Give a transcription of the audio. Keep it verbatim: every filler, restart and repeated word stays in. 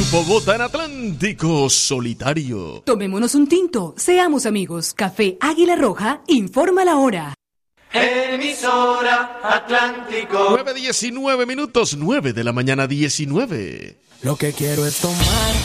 Grupo Botán Atlántico Solitario. Tomémonos un tinto, seamos amigos. Café Águila Roja informa la hora. Emisora Atlántico. nueve diecinueve minutos, nueve de la mañana diecinueve. Lo que quiero es tomar